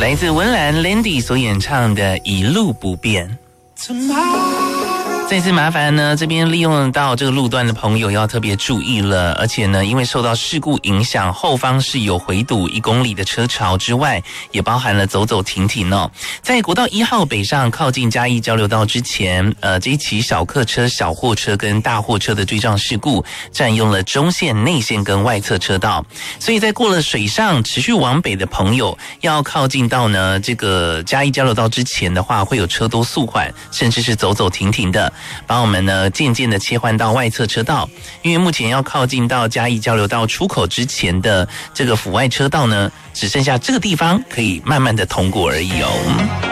来自文兰 Landy 所演唱的《一路不变》。再次麻烦呢，这边利用到这个路段的朋友要特别注意了，而且呢，因为受到事故影响，后方是有回堵1公里的车潮之外，也包含了走走停停哦。在国道1号北上靠近嘉义交流道之前，这一起小客车、小货车跟大货车的追撞事故，占用了中线、内线跟外侧车道，所以在过了水上持续往北的朋友，要靠近到呢这个嘉义交流道之前的话，会有车多速缓，甚至是走走停停的。帮我们呢渐渐的切换到外侧车道，因为目前要靠近到嘉义交流道出口之前的这个府外车道呢，只剩下这个地方可以慢慢的通过而已哦。